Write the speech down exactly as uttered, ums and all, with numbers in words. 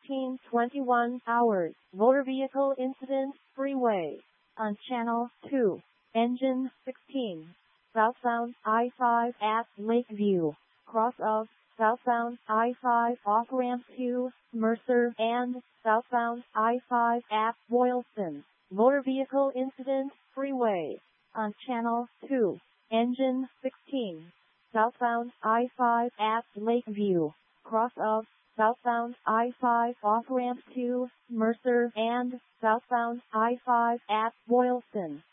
fourteen twenty-one hours. Motor vehicle incident, freeway. On Channel two. Engine sixteen. Southbound I five at Lakeview. Cross of southbound I five off ramp to Mercer and southbound I five at Boylston. Motor vehicle incident, freeway. On Channel two. Engine sixteen. Southbound I five at Lakeview. Cross of southbound I five off ramp to Mercer and southbound I five at Boylston.